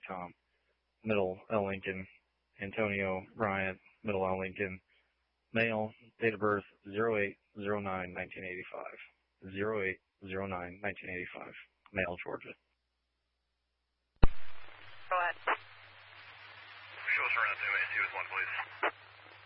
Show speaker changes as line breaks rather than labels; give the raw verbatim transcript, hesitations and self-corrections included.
Tom, middle L. Lincoln, Antonio Bryant, middle L. Lincoln, male, date of birth zero eight zero nine nineteen eighty-five, zero eight zero nine nineteen eighty-five, male, Georgia.
Go ahead.
Show us around to two S one, please.